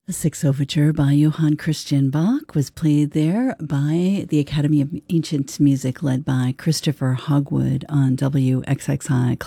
The Sixth Overture by Johann Christian Bach was played there by the Academy of Ancient Music, led by Christopher Hogwood on WXXI